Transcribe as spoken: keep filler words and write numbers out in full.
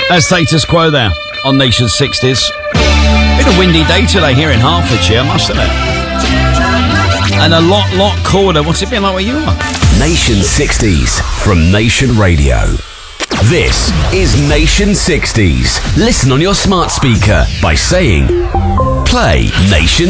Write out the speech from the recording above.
That's Status Quo there on Nation sixties. Been a windy day today here in Hertfordshire, I must admit. And a lot, lot colder. What's it been like where you are? Nation sixties from Nation Radio. This is Nation sixties. Listen on your smart speaker by saying, play Nation